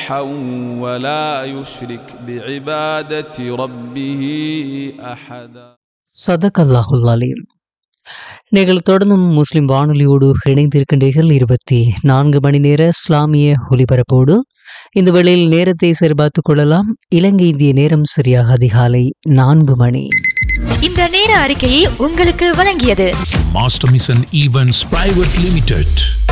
صالحا ولا يشرك بعبادة ربه أحدا. சதகல்லாஹுல் அலீம். நீங்கள் தொடர்ந்தும் முஸ்லிம் வானொலியோடு இணைந்திருக்கின்றீர்கள். 24 மணி நேர இஸ்லாமிய ஒலிபரப்போடு இந்த வேளையில் நேரத்தை சரிபார்த்துக் கொள்ளலாம். இலங்கை இந்திய நேரம் சரியாக அதிகாலை 4 மணி. இந்த நேர அறிக்கையை உங்களுக்கு வழங்கியது master mission events private limited.